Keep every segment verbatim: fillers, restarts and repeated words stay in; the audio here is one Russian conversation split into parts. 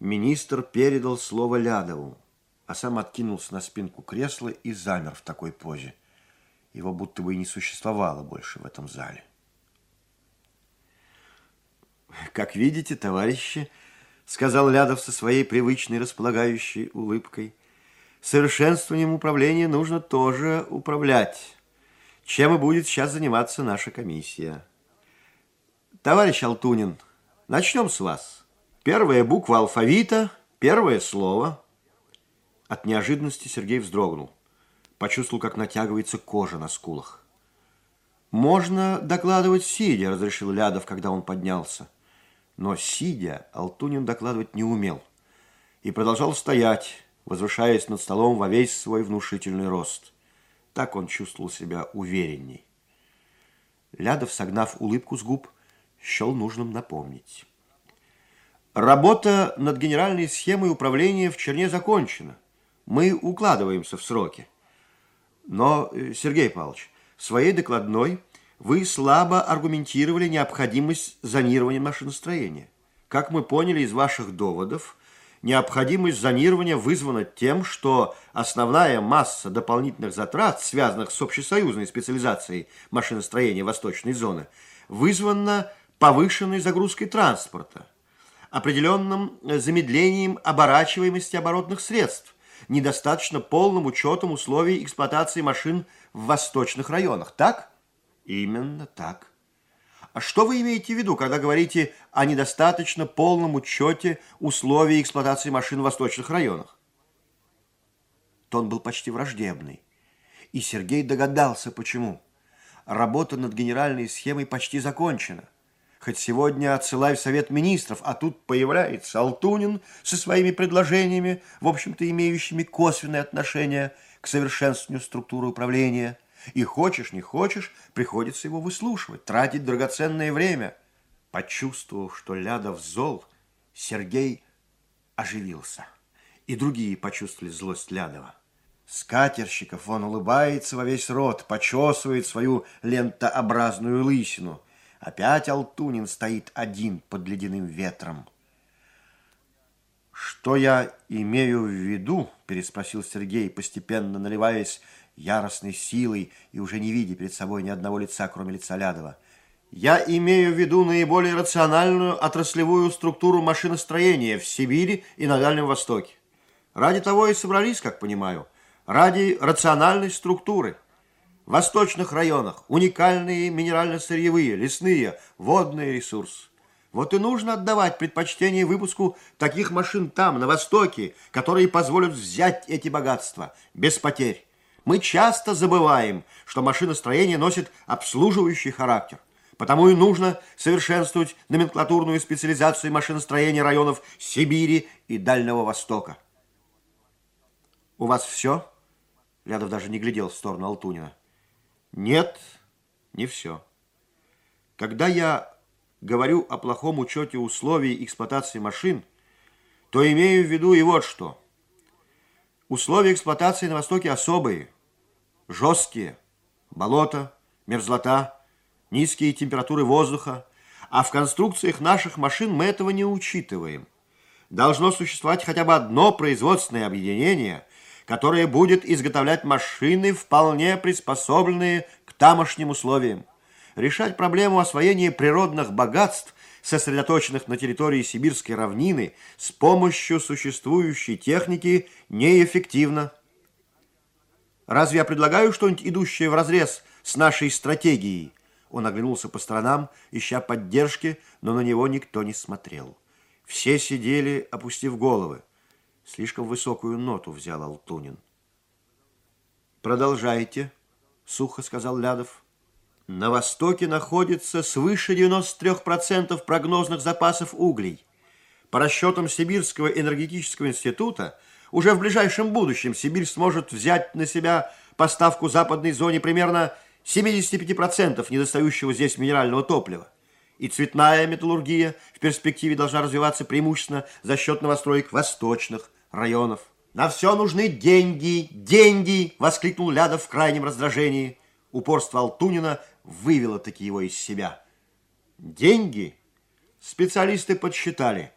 Министр передал слово Лядову, а сам откинулся на спинку кресла и замер в такой позе. Его будто бы и не существовало больше в этом зале. «Как видите, товарищи, — сказал Лядов со своей привычной располагающей улыбкой, — совершенствованием управления нужно тоже управлять, чем и будет сейчас заниматься наша комиссия. Товарищ Алтунин, начнем с вас. Первая буква алфавита, первое слово». От неожиданности Сергей вздрогнул. Почувствовал, как натягивается кожа на скулах. «Можно докладывать сидя», — разрешил Лядов, когда он поднялся. Но сидя Алтунин докладывать не умел и продолжал стоять, возвышаясь над столом во весь свой внушительный рост. Так он чувствовал себя уверенней. Лядов, согнав улыбку с губ, счел нужным напомнить. Работа над генеральной схемой управления в Черне закончена. Мы укладываемся в сроки. Но, Сергей Павлович, в своей докладной вы слабо аргументировали необходимость зонирования машиностроения. Как мы поняли из ваших доводов, необходимость зонирования вызвана тем, что основная масса дополнительных затрат, связанных с общесоюзной специализацией машиностроения восточной зоны, вызвана повышенной загрузкой транспорта, определенным замедлением оборачиваемости оборотных средств, недостаточно полным учетом условий эксплуатации машин в восточных районах. Так? Именно так. А что вы имеете в виду, когда говорите о недостаточно полном учете условий эксплуатации машин в восточных районах? Тон был почти враждебный. И Сергей догадался, почему. Работа над генеральной схемой почти закончена. Хоть сегодня отсылай в Совет Министров, а тут появляется Алтунин со своими предложениями, в общем-то имеющими косвенное отношение к совершенствованию структуры управления. И хочешь, не хочешь, приходится его выслушивать, тратить драгоценное время. Почувствовав, что Лядов зол, Сергей оживился. И другие почувствовали злость Лядова. Скатерщиков он улыбается во весь рот, почесывает свою лентообразную лысину. Опять Алтунин стоит один под ледяным ветром. «Что я имею в виду?» – переспросил Сергей, постепенно наливаясь яростной силой и уже не видя перед собой ни одного лица, кроме лица Лядова. «Я имею в виду наиболее рациональную отраслевую структуру машиностроения в Сибири и на Дальнем Востоке. Ради того и собрались, как понимаю, ради рациональной структуры. В восточных районах уникальные минерально-сырьевые, лесные, водные ресурсы. Вот и нужно отдавать предпочтение выпуску таких машин там, на Востоке, которые позволят взять эти богатства без потерь. Мы часто забываем, что машиностроение носит обслуживающий характер. Потому и нужно совершенствовать номенклатурную специализацию машиностроения районов Сибири и Дальнего Востока. У вас все? Лядов даже не глядел в сторону Алтунина. Нет, не все. Когда я говорю о плохом учете условий эксплуатации машин, то имею в виду и вот что. Условия эксплуатации на Востоке особые, жесткие. Болото, мерзлота, низкие температуры воздуха. А в конструкциях наших машин мы этого не учитываем. Должно существовать хотя бы одно производственное объединение, которое будет изготовлять машины, вполне приспособленные к тамошним условиям. Решать проблему освоения природных богатств, сосредоточенных на территории Сибирской равнины, с помощью существующей техники неэффективно. Разве я предлагаю что-нибудь, идущее вразрез с нашей стратегией? Он оглянулся по сторонам, ища поддержки, но на него никто не смотрел. Все сидели, опустив головы. Слишком высокую ноту взял Алтунин. «Продолжайте», — сухо сказал Лядов. «На Востоке находится свыше девяноста трёх процентов прогнозных запасов углей. По расчетам Сибирского энергетического института, уже в ближайшем будущем Сибирь сможет взять на себя поставку западной зоне примерно семидесяти пяти процентов недостающего здесь минерального топлива. И цветная металлургия в перспективе должна развиваться преимущественно за счет новостроек восточных районов. «На все нужны деньги, деньги!» – воскликнул Лядов в крайнем раздражении. Упорство Алтунина вывело таки его из себя. «Деньги?» Специалисты подсчитали.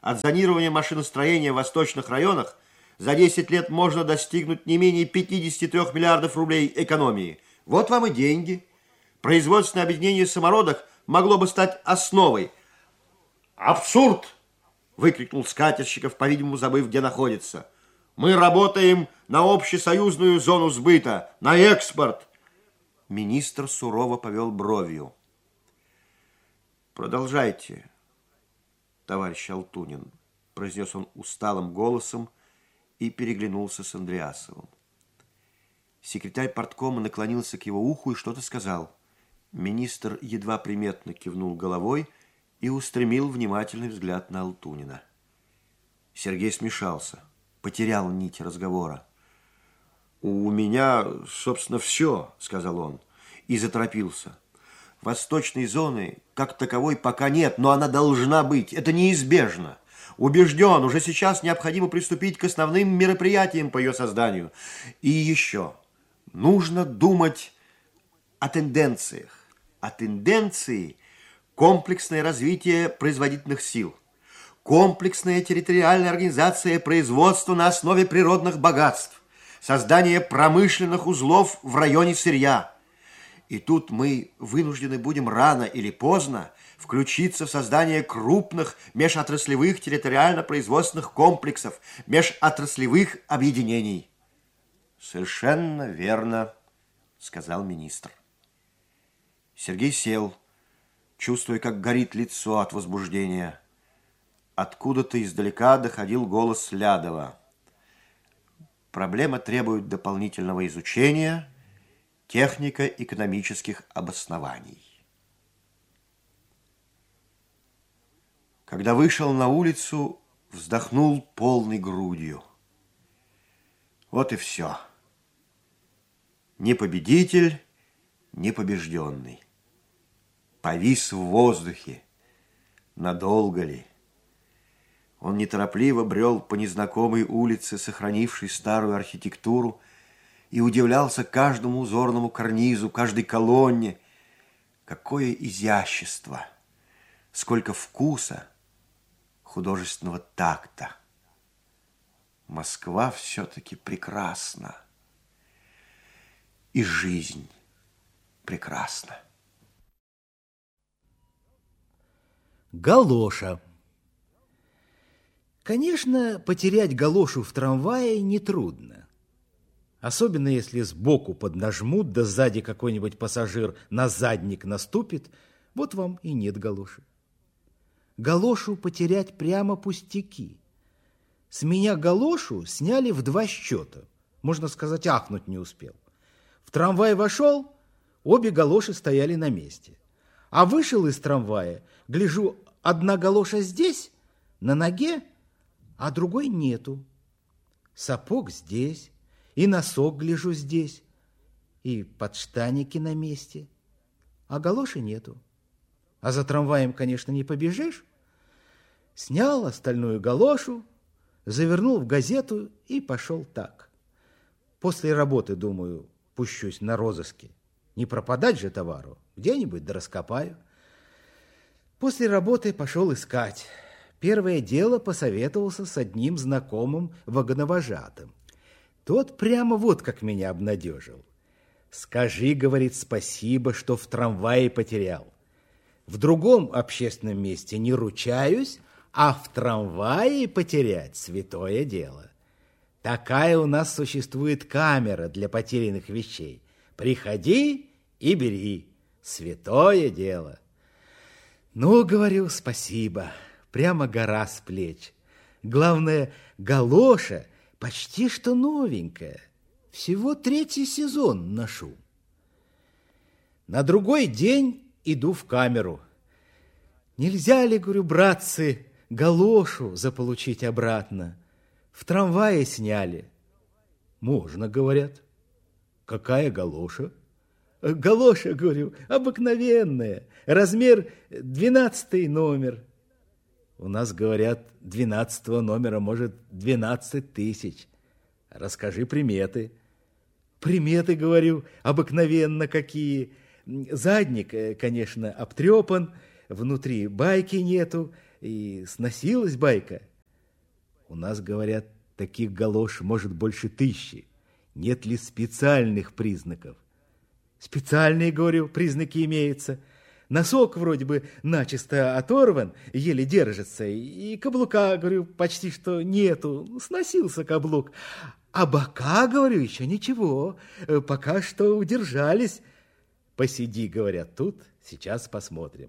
от зонирования машиностроения в восточных районах за десять лет можно достигнуть не менее пятидесяти трёх миллиардов рублей экономии. Вот вам и деньги. Производственное объединение самородок могло бы стать основой. «Абсурд!» – выкрикнул Скатерщиков, по-видимому, забыв, где находится. «Мы работаем на общесоюзную зону сбыта, на экспорт!» Министр сурово повел бровью. «Продолжайте, товарищ Алтунин», – произнес он усталым голосом и переглянулся с Андреасовым. Секретарь парткома наклонился к его уху и что-то сказал. Министр едва приметно кивнул головой и устремил внимательный взгляд на Алтунина. Сергей смешался, потерял нить разговора. «У меня, собственно, все», — сказал он, и заторопился. «Восточной зоны, как таковой, пока нет, но она должна быть, это неизбежно. Убежден, уже сейчас необходимо приступить к основным мероприятиям по ее созданию. И еще, нужно думать о тенденциях. А тенденции – комплексное развитие производительных сил, комплексная территориальная организация производства на основе природных богатств, создание промышленных узлов в районе сырья. И тут мы вынуждены будем рано или поздно включиться в создание крупных межотраслевых территориально-производственных комплексов, межотраслевых объединений. «Совершенно верно», – сказал министр. Сергей сел, чувствуя, как горит лицо от возбуждения. Откуда-то издалека доходил голос Лядова. Проблема требует дополнительного изучения, технико-экономических обоснований. Когда вышел на улицу, вздохнул полной грудью. Вот и все. Не победитель, не побежденный. Повис в воздухе. Надолго ли? Он неторопливо брел по незнакомой улице, сохранившей старую архитектуру, и удивлялся каждому узорному карнизу, каждой колонне. Какое изящество! Сколько вкуса, художественного такта! Москва все-таки прекрасна. И жизнь прекрасна. Галоша. Конечно, потерять галошу в трамвае нетрудно. Особенно, если сбоку поднажмут, да сзади какой-нибудь пассажир на задник наступит, вот вам и нет галоши. Галошу потерять прямо пустяки. С меня галошу сняли в два счета. Можно сказать, ахнуть не успел. В трамвай вошел, обе галоши стояли на месте. А вышел из трамвая, гляжу, одна галоша здесь, на ноге, а другой нету. Сапог здесь, и носок, гляжу, здесь, и подштаники на месте, а галоши нету. А за трамваем, конечно, не побежишь. Снял остальную галошу, завернул в газету и пошел так. После работы, думаю, пущусь на розыске. Не пропадать же товару, где-нибудь да раскопаю. После работы пошел искать. Первое дело посоветовался с одним знакомым вагоновожатым. Тот прямо вот как меня обнадежил. «Скажи, — говорит, — спасибо, что в трамвае потерял. В другом общественном месте не ручаюсь, а в трамвае потерять — святое дело. Такая у нас существует камера для потерянных вещей. Приходи и бери. Святое дело». Ну, говорю, спасибо. Прямо гора с плеч. Главное, галоша почти что новенькая. Всего третий сезон ношу. На другой день иду в камеру. Нельзя ли, говорю, братцы, галошу заполучить обратно? В трамвае сняли. Можно, говорят. Какая галоша? Галоша, говорю, обыкновенная. Размер двенадцатый номер. У нас, говорят, двенадцатого номера может двенадцать тысяч. Расскажи приметы. Приметы, говорю, обыкновенно какие. Задник, конечно, обтрепан, внутри байки нету, и сносилась байка. У нас, говорят, таких галош может больше тысячи. Нет ли специальных признаков? Специальные, говорю, признаки имеются. Носок вроде бы начисто оторван, еле держится, и каблука, говорю, почти что нету, сносился каблук. А бока, говорю, еще ничего, пока что удержались. Посиди, говорят, тут, сейчас посмотрим.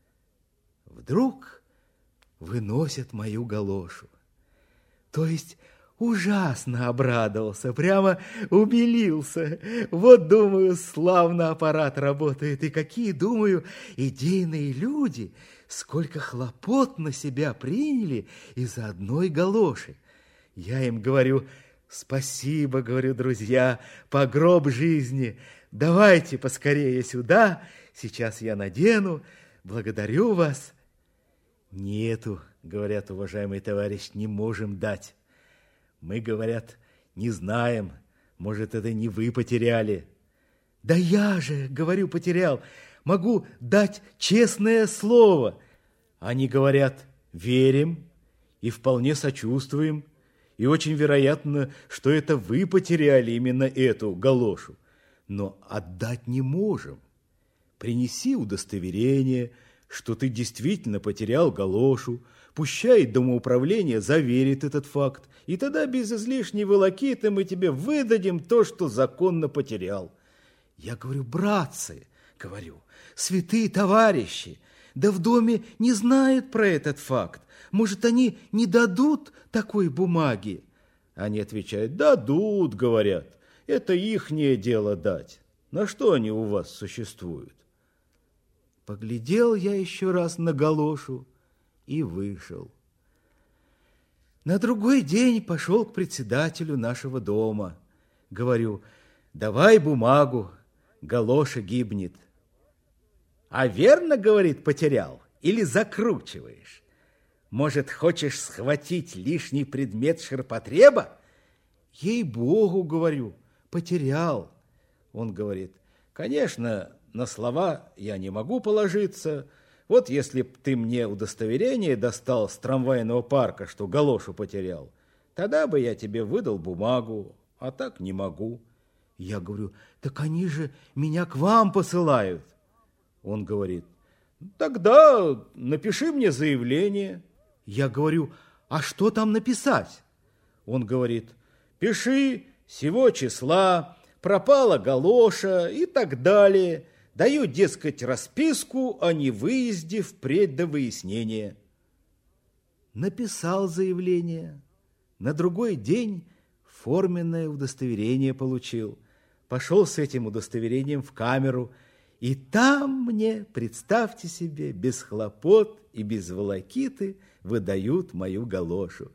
Вдруг выносят мою галошу. То есть ужасно обрадовался, прямо умилился. Вот, думаю, славно аппарат работает. И какие, думаю, идейные люди, сколько хлопот на себя приняли из-за одной галоши. Я им говорю: спасибо, говорю, друзья, по гроб жизни. Давайте поскорее сюда, сейчас я надену. Благодарю вас. Нету, говорят, уважаемый товарищ, не можем дать. Мы, говорят, не знаем, может, это не вы потеряли. Да я же, говорю, потерял, могу дать честное слово. Они говорят: верим и вполне сочувствуем, и очень вероятно, что это вы потеряли именно эту галошу, но отдать не можем. Принеси удостоверение, что ты действительно потерял галошу, пущай домоуправление заверит этот факт, и тогда без излишней волокиты мы тебе выдадим то, что законно потерял. Я говорю: братцы, говорю, святые товарищи, да в доме не знают про этот факт. Может, они не дадут такой бумаги? Они отвечают: дадут, говорят, это ихнее дело дать. На что они у вас существуют? Поглядел я еще раз на галошу и вышел. На другой день пошел к председателю нашего дома. Говорю: давай бумагу, галоша гибнет. А верно, говорит, потерял или закручиваешь? Может, хочешь схватить лишний предмет ширпотреба? Ей-богу, говорю, потерял. Он говорит: конечно, на слова я не могу положиться. Вот если б ты мне удостоверение достал с трамвайного парка, что галошу потерял, тогда бы я тебе выдал бумагу, а так не могу. Я говорю: так они же меня к вам посылают. Он говорит: тогда напиши мне заявление. Я говорю: а что там написать? Он говорит: пиши сего числа, пропала галоша и так далее. Даю, дескать, расписку о невыезде впредь до выяснения. Написал заявление. На другой день форменное удостоверение получил. Пошел с этим удостоверением в камеру. И там мне, представьте себе, без хлопот и без волокиты выдают мою галошу.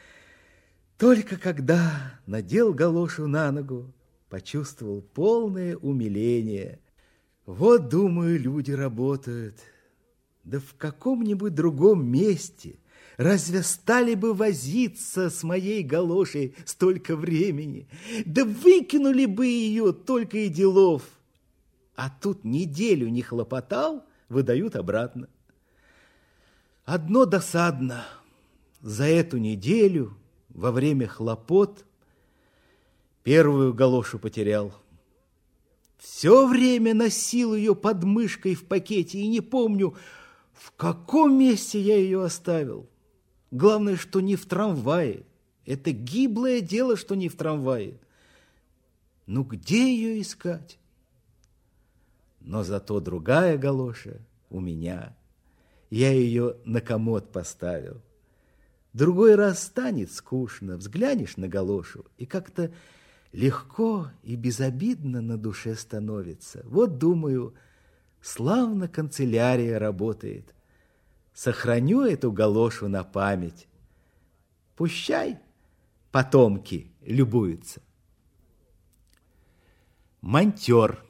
Только когда надел галошу на ногу, почувствовал полное умиление. Вот, думаю, люди работают. Да в каком-нибудь другом месте разве стали бы возиться с моей галошей столько времени? Да выкинули бы ее только и делов. А тут неделю не хлопотал, выдают обратно. Одно досадно. За эту неделю, во время хлопот, первую галошу потерял. Все время носил ее под мышкой в пакете и не помню, в каком месте я ее оставил. Главное, что не в трамвае. Это гиблое дело, что не в трамвае. Ну, где ее искать? Но зато другая галоша у меня. Я ее на комод поставил. Другой раз станет скучно, взглянешь на галошу, и как-то легко и безобидно на душе становится. Вот, думаю, славно канцелярия работает. Сохраню эту галошу на память. Пущай потомки любуются. Монтер.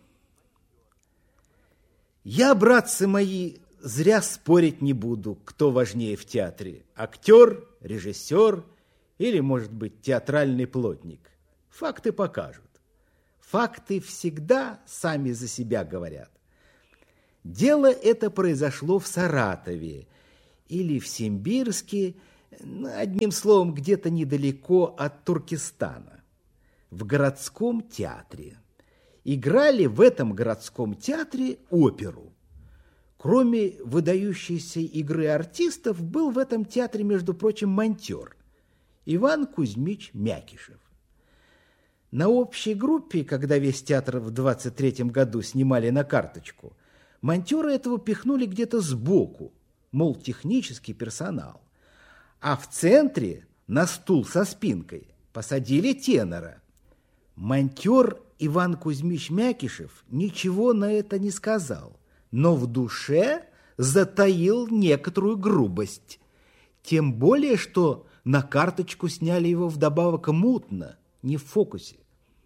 Я, братцы мои, зря спорить не буду, кто важнее в театре. Актер, режиссер или, может быть, театральный плотник. Факты покажут. Факты всегда сами за себя говорят. Дело это произошло в Саратове, или в Симбирске, одним словом, где-то недалеко от Туркестана, в городском театре. Играли в этом городском театре оперу. Кроме выдающейся игры артистов, был в этом театре, между прочим, монтер Иван Кузьмич Мякишев. На общей группе, когда весь театр в двадцать третьем году снимали на карточку, монтера этого пихнули где-то сбоку, мол, технический персонал. А в центре, на стул со спинкой, посадили тенора. Монтер Иван Кузьмич Мякишев ничего на это не сказал, но в душе затаил некоторую грубость. Тем более, что на карточку сняли его вдобавок мутно, не в фокусе.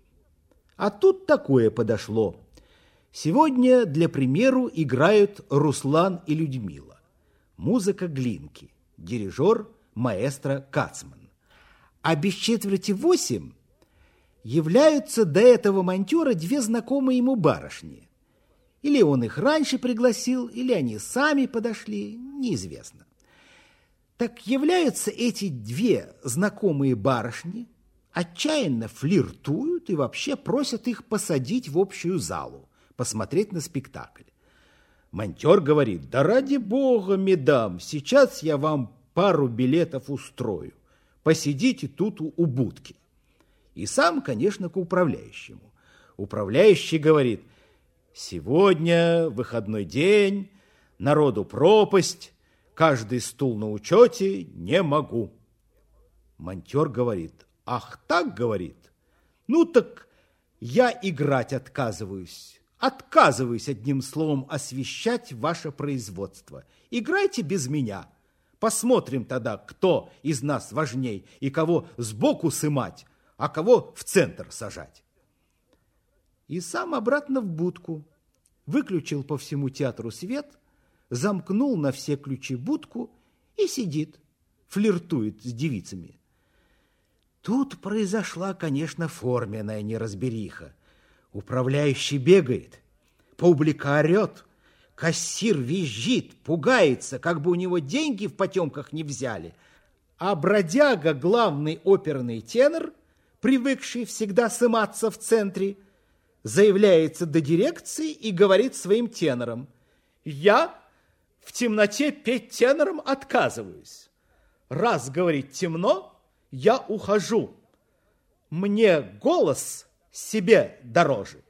А тут такое подошло. Сегодня, для примеру, играют Руслан и Людмила. Музыка Глинки, дирижер маэстро Кацман. А без четверти восемь являются до этого монтера две знакомые ему барышни. Или он их раньше пригласил, или они сами подошли, неизвестно. Так являются эти две знакомые барышни, отчаянно флиртуют и вообще просят их посадить в общую залу, посмотреть на спектакль. Монтер говорит: да ради бога, медам, сейчас я вам пару билетов устрою, посидите тут у будки. И сам, конечно, к управляющему. Управляющий говорит: сегодня выходной день, народу пропасть, каждый стул на учете, не могу. Монтер говорит: ах так, говорит, ну так я играть отказываюсь, отказываюсь, одним словом, освещать ваше производство. Играйте без меня. Посмотрим тогда, кто из нас важней и кого сбоку сымать, а кого в центр сажать. И сам обратно в будку, выключил по всему театру свет, замкнул на все ключи будку и сидит, флиртует с девицами. Тут произошла, конечно, форменная неразбериха. Управляющий бегает, публика орет, кассир визжит, пугается, как бы у него деньги в потемках не взяли. А бродяга, главный оперный тенор, привыкший всегда сыматься в центре, заявляется до дирекции и говорит своим тенорам: я в темноте петь тенором отказываюсь. Раз, говорит, темно, я ухожу. Мне голос себе дороже.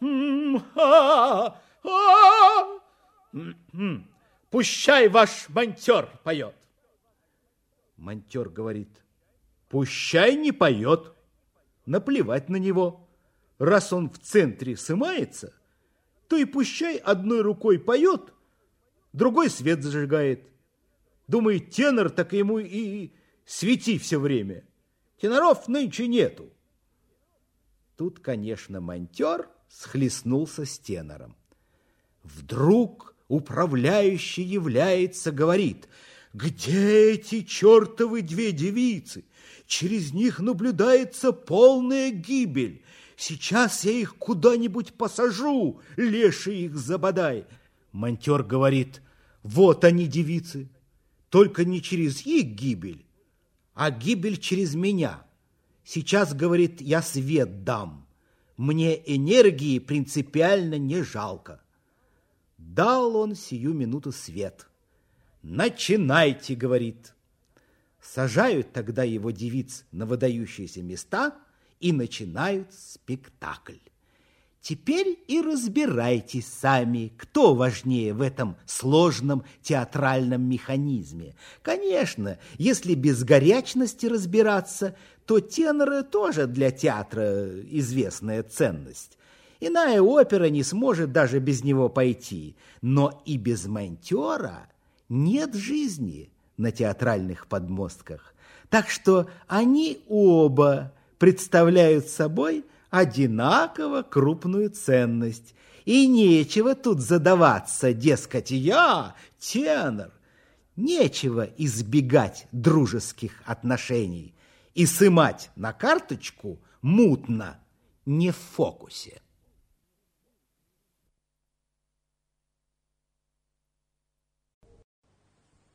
Пущай ваш монтер поет. Монтер говорит: пущай не поет. Наплевать на него. Раз он в центре сымается, то и пущай одной рукой поет, другой свет зажигает. Думает, тенор, так ему и свети все время. Теноров нынче нету. Тут, конечно, монтер схлестнулся с тенором. Вдруг управляющий является, говорит: где эти чертовы две девицы? Через них наблюдается полная гибель. Сейчас я их куда-нибудь посажу, леший их забодай. Монтер говорит: вот они, девицы, только не через их гибель, а гибель через меня. Сейчас, говорит, я свет дам. Мне энергии принципиально не жалко. Дал он сию минуту свет. Начинайте, говорит. Сажают тогда его девиц на выдающиеся места и начинают спектакль. Теперь и разбирайтесь сами, кто важнее в этом сложном театральном механизме. Конечно, если без горячности разбираться, то теноры тоже для театра известная ценность. Иная опера не сможет даже без него пойти, но и без монтера нет жизни на театральных подмостках. Так что они оба представляют собой одинаково крупную ценность. И нечего тут задаваться, дескать, я тенор. Нечего избегать дружеских отношений и сымать на карточку мутно, не в фокусе.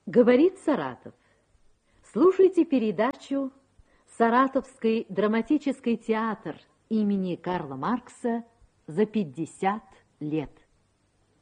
Говорит Саратов. Слушайте передачу «Саратовский драматический театр имени Карла Маркса за пятьдесят лет».